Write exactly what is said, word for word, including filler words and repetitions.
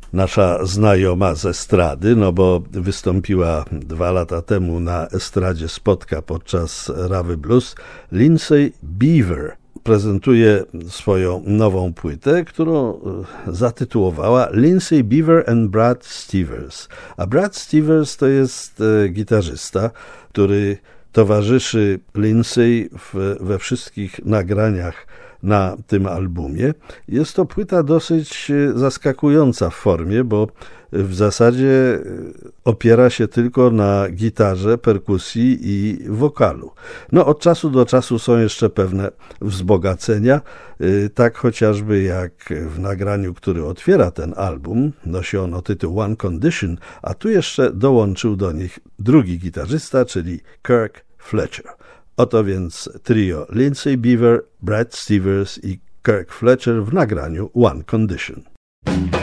nasza znajoma z estrady, no bo wystąpiła dwa lata temu na estradzie Spotka podczas Rawy Blues, Lindsay Beaver. Prezentuje swoją nową płytę, którą zatytułowała Lindsay Beaver and Brad Stevens. A Brad Stevens to jest gitarzysta, który towarzyszy Lindsay w, we wszystkich nagraniach na tym albumie. Jest to płyta dosyć zaskakująca w formie, bo w zasadzie opiera się tylko na gitarze, perkusji i wokalu. No od czasu do czasu są jeszcze pewne wzbogacenia, tak chociażby jak w nagraniu, który otwiera ten album, nosi ono tytuł One Condition, a tu jeszcze dołączył do nich drugi gitarzysta, czyli Kirk Fletcher. Oto więc trio Lindsay Beaver, Brad Stevens i Kirk Fletcher w nagraniu One Condition.